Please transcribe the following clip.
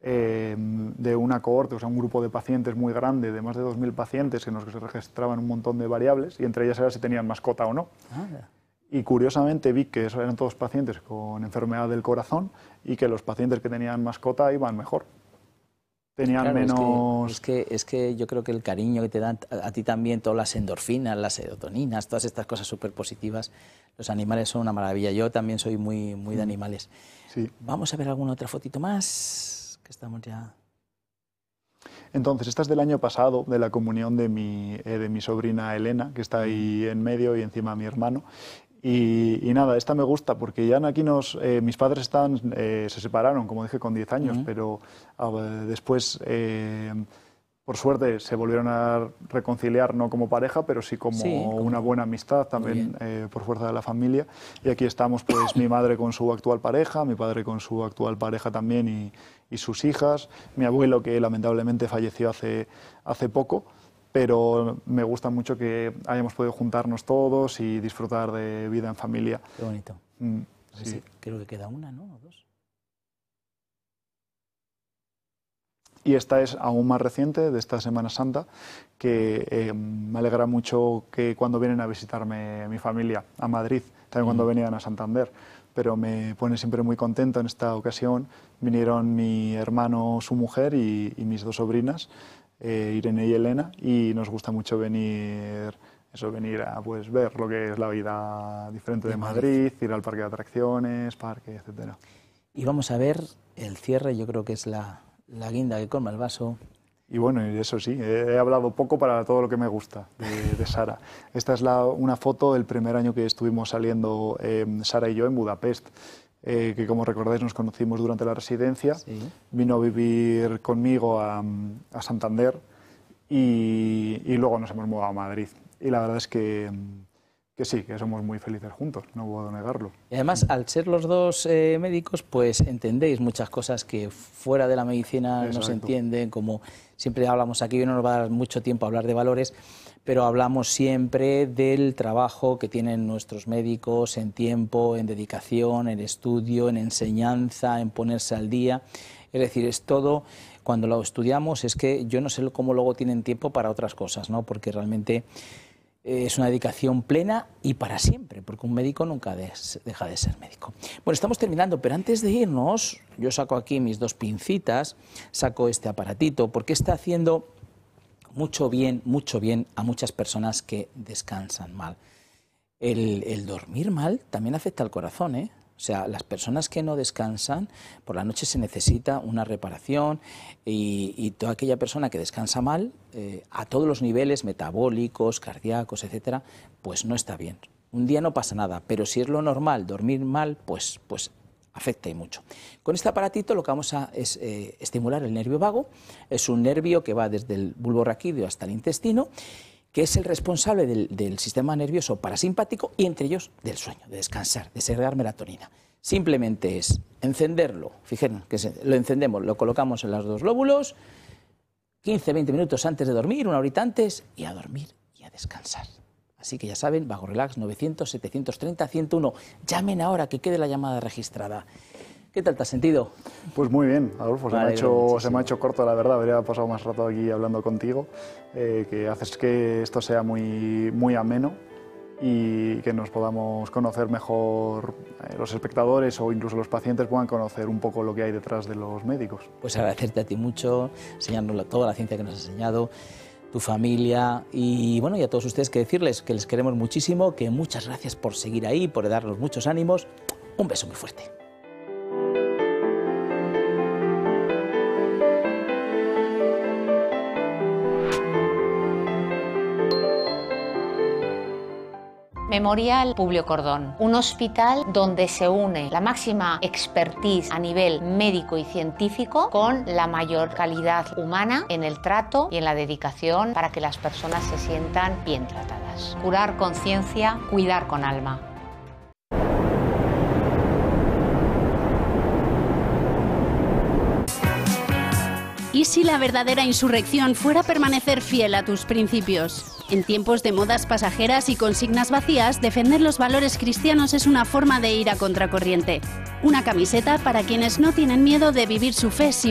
de una cohorte, o sea, un grupo de pacientes muy grande, de más de 2.000 pacientes, en los que se registraban un montón de variables, y entre ellas era si tenían mascota o no. Y curiosamente vi que eran todos pacientes con enfermedad del corazón y que los pacientes que tenían mascota iban mejor. Tenían claro, menos... Es que yo creo que el cariño que te dan a ti también, todas las endorfinas, las serotoninas, todas estas cosas súper positivas, los animales son una maravilla. Yo también soy muy de animales. Sí. Vamos a ver alguna otra fotito más, que estamos ya... Entonces, esta es del año pasado, de la comunión de mi sobrina Elena, que está ahí en medio y encima mi hermano. Y nada, esta me gusta porque ya aquí mis padres se separaron, como dije, con 10 años, pero después, por suerte, se volvieron a reconciliar, no como pareja, pero sí como una buena amistad también, por fuerza de la familia. Y aquí estamos, pues, mi madre con su actual pareja, mi padre con su actual pareja también y sus hijas, mi abuelo, que lamentablemente falleció hace poco. Pero me gusta mucho que hayamos podido juntarnos todos y disfrutar de vida en familia. Qué bonito. Sí. Creo que queda una, ¿no? ¿O dos? Y esta es aún más reciente, de esta Semana Santa, que me alegra mucho que cuando vienen a visitarme mi familia a Madrid, también cuando venían a Santander, pero me pone siempre muy contento. En esta ocasión vinieron mi hermano, su mujer y mis dos sobrinas, Irene y Elena, y nos gusta mucho venir a pues, ver lo que es la vida diferente de Madrid, ir al parque de atracciones, parque, etcétera. Y vamos a ver el cierre, yo creo que es la guinda que colma el vaso. Y bueno, y eso sí, he hablado poco para todo lo que me gusta de Sara. Esta es una foto del primer año que estuvimos saliendo Sara y yo en Budapest. Que como recordáis nos conocimos durante la residencia, vino a vivir conmigo a Santander y luego nos hemos mudado a Madrid. Y la verdad es que sí, que somos muy felices juntos, no puedo negarlo. Y además, al ser los dos médicos, pues entendéis muchas cosas que fuera de la medicina no se entienden, como siempre hablamos aquí, hoy no nos va a dar mucho tiempo a hablar de valores, pero hablamos siempre del trabajo que tienen nuestros médicos en tiempo, en dedicación, en estudio, en enseñanza, en ponerse al día. Es decir, es todo, cuando lo estudiamos, es que yo no sé cómo luego tienen tiempo para otras cosas, ¿no? Porque realmente es una dedicación plena y para siempre, porque un médico nunca deja de ser médico. Bueno, estamos terminando, pero antes de irnos, yo saco aquí mis dos pincitas, saco este aparatito, porque está haciendo mucho bien a muchas personas que descansan mal. El dormir mal también afecta al corazón, ¿eh? O sea, las personas que no descansan, por la noche se necesita una reparación y toda aquella persona que descansa mal, a todos los niveles metabólicos, cardíacos, etcétera, pues no está bien. Un día no pasa nada, pero si es lo normal, dormir mal, pues afecta y mucho. Con este aparatito lo que vamos a es estimular el nervio vago. Es un nervio que va desde el bulbo raquídeo hasta el intestino, que es el responsable del sistema nervioso parasimpático y entre ellos del sueño, de descansar, de segregar melatonina. Simplemente es encenderlo, fíjense que lo encendemos, lo colocamos en los dos lóbulos, 15-20 minutos antes de dormir, una horita antes, y a dormir y a descansar. Así que ya saben, Vago Relax 900-730-101. Llamen ahora, que quede la llamada registrada. ¿Qué tal te has sentido? Pues muy bien, Adolfo, se me ha hecho corto, la verdad. Habría pasado más rato aquí hablando contigo, que haces que esto sea muy ameno y que nos podamos conocer mejor, los espectadores o incluso los pacientes puedan conocer un poco lo que hay detrás de los médicos. Pues agradecerte a ti mucho, enseñarnos toda la ciencia que nos has enseñado, tu familia y bueno, y a todos ustedes que decirles que les queremos muchísimo, que muchas gracias por seguir ahí, por darnos muchos ánimos. Un beso muy fuerte. Memorial Publio Cordón, un hospital donde se une la máxima expertise a nivel médico y científico con la mayor calidad humana en el trato y en la dedicación para que las personas se sientan bien tratadas. Curar con ciencia, cuidar con alma. ¿Y si la verdadera insurrección fuera permanecer fiel a tus principios? En tiempos de modas pasajeras y consignas vacías, defender los valores cristianos es una forma de ir a contracorriente. Una camiseta para quienes no tienen miedo de vivir su fe sin